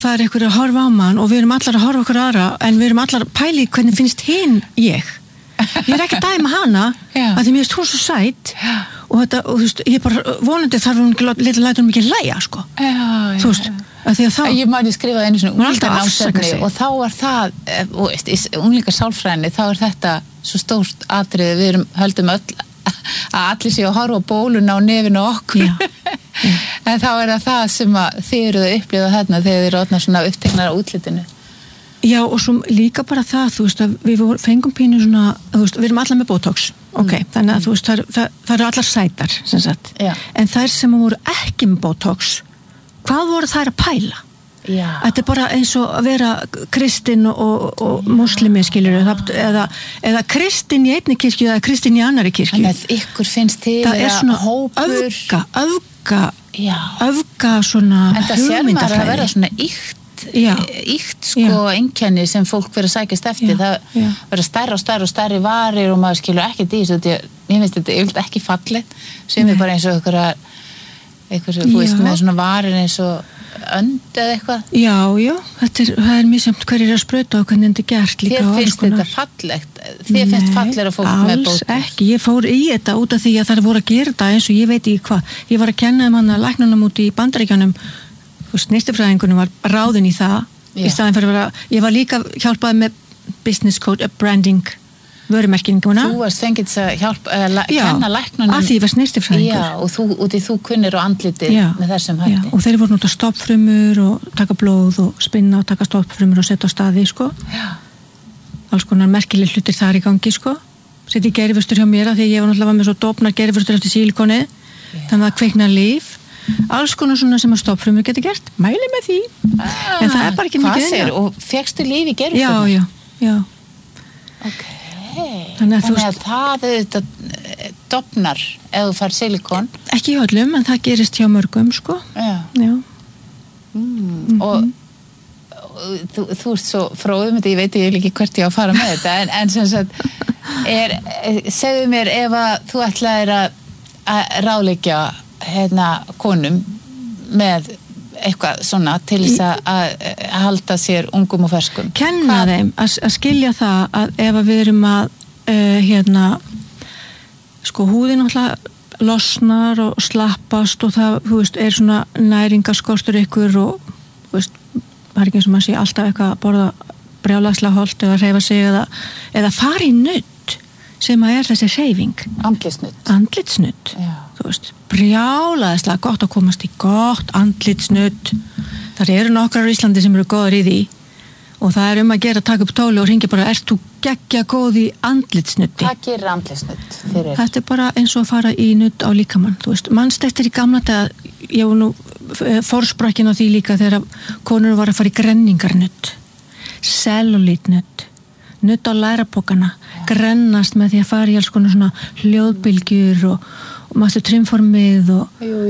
það einhver að horfa á mann og við erum allar að horfa okkur aðra en við erum allar að pæli hvernig finnst hinn ég er ekki að dæma hana að því mér finnst hún svo sæt og þetta, og þú veist, ég bara vonandi þarf hún ekki lætur hún ekki hlæja, sko þú veist, að því að þá ég man ég skrifaði einu svona unglinganámsefni og þá var það, og veist, í unglingasálfræðinni þá þetta svo stórt atriði, við höldum öll að allir séu að horfa á bóluna og nefinu okkur en þá það sem að þið eruð að upplifa þarna þegar þið eru orðnar svona uppteknar á útlitinu. Já, og svo líka bara það, þú veist, að við fengum pínu svona, þú veist, við erum allar með botox, þannig að þú veist, það eru allar sætar, sem sagt. En þær sem voru ekki með botox, hvað voru þær að pæla? Já. Þetta bara eins og að vera kristin og muslimi, skilur, eða kristin í einni kirkju eða kristin í annari kirkju. Þannig að ykkur finnst til það svona hópur. öfga svona hugmyndafræði. En það sér maður að vera svona íkt sko einkenni sem fólk verður að sækjast eftir það verður stærra og stærri varir og maður skilur ekki því ég finnst þetta yfirleitt ekki fallið sem er bara eins og eitthvað þú veist með svona varir eins og önd eða eitthvað já, það er mjög samt hverjir að sprauta og hvernig þetta er gert líka þér finnst þetta fallegt þér finnst fallegra fólk með bótox alls ekki, ég fór í þetta út af því að það voru að gera þetta eins og ég veit ekki hvað ég var að kenna hann að læknunum út í Bandaríkjunum snyrtifræðingunum var ráðin í það í staðinn fyrir að ég var líka hjálpað með business code, branding vörumerkinguna. Þú varst fengið þess að kenna læknunum. Já, að því ég var snyrtifræðingur. Já, og þú kunnir á andlitið með þessum hætti. Já, og þeir voru nota stoppfrumur og taka blóð og spinna og taka stoppfrumur og setja á staði, sko. Já. Alls konar merkileg hlutir þar í gangi, sko. Setja í gerifustur hjá mér því að ég var náttúrulega með svo dofnar gerifustur eftir sílikoni, þannig að kveikna líf. Alls konar svona sem að stoppfrumur geti gert. Mæli með því. En það er bara ekki mikið inn. Og fékkstu líf í gerifustur? Já. Okay. Þannig að það auðvitað dofnar ef þú fær silikon ekki í öllum en það gerist hjá mörgum sko og þú ert svo fróðum þetta, ég veit ekki hvert ég á að fara með þetta en sem sagt segðu mér ef að þú ætlaðir að ráðleggja konum með eitthvað svona til þess að halda sér ungum og ferskum. Kenna þeim að skilja það að ef við erum að sko húðin alltaf losnar og slappast og það, þú veist, er svona næringarskortur ykkur og þú veist, það er ekki eins og maður sé alltaf eitthvað að borða brjálæðslega holt eða hreyfa sig eða fara í nudd sem að er þessi hreyfing. Andlitsnudd. Já. Þú veist, brjálæðslega gott að komast í gott andlitsnudd. Það eru nokkrar á Íslandi sem eru góðar í því og það er að gera að taka upp tóli og hringja bara, ert þú geggja góð í andlitsnuddi? Hvað gerir andlitsnudd fyrir? Þetta er bara eins og að fara í nudd á líkamann, þú veist. Manst eftir í gamla daga, ég var nú forsprakkin á því líka þegar konur var að fara í grenningarnudd, cellulite-nudd, nudd á lærapokana, grennast með því að fara í alls konar svona hljóðbylgjur og maður trimformið og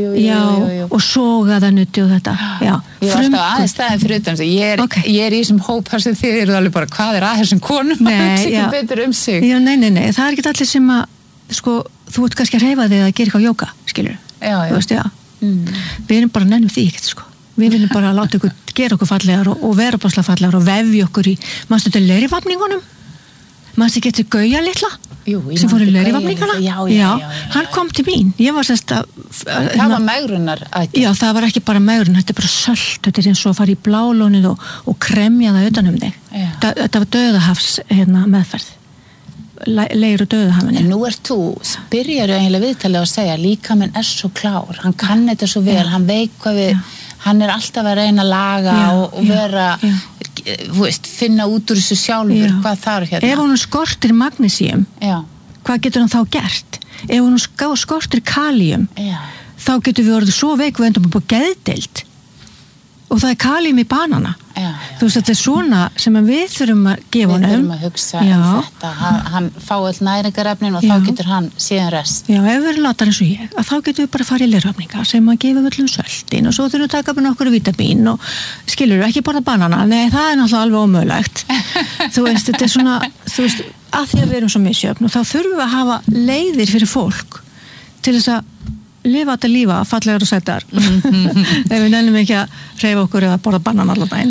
og soga það nutti og þetta ég var alltaf aðeins staðin fyrir utan ég er í þessum hópar sem þið eru alveg bara hvað er að þessum konum að hugsa ekki betur sig nei, það er ekki allir sem að sko, þú ert kannski að hreyfa þig að gera eitthvað jóga skilur, þú veist, við erum bara nennum því ekkert sko við viljum bara láta ykkur gera okkur fallegar og vera báslega fallegar og vefja okkur í mannstu til leirivafningunum mannstu getur Gauja litla sem fór í leirivafningana hann kom til mín ég var sérst að það var megrunar já það var ekki bara megrun þetta er bara sölt þetta er eins og að fara í blálónið og kremja það utan þig þetta var dauðahafs meðferð leir og dauðahafin en nú þú byrjar eiginlega viðtalið að segja líkaminn er svo klár hann kann þetta svo vel hann veit hvað við hann er alltaf að reyna að laga og vera þú veist, finna út úr þessu sjálfur hvað þarf ef hún skortir magnesium hvað getur hann þá gert ef hún skortir kalium þá getur við orðið svo veik við endum upp á geðdeild og það er kalium í banana þú veist þetta er svona sem við þurfum að gefa honum við þurfum að hugsa þetta hann fá all næringarefnin og þá getur hann síðan rest ef við erum latar eins og ég að þá getum við bara að fara í leirvafninga sem að gefa öllum söltin og svo þurfum við að taka upp nokkur vítamín og skilur ekki borða banana nei það er náttúrulega alveg ómögulegt þú veist þetta er svona þú veist að því að við erum svo misjöfn og þá þurfum við að hafa leiðir fyrir fólk til þess að lifa þetta lífa fallegar og sætar ef við nefnum ekki að hreyfa okkur eða borða banan allan daginn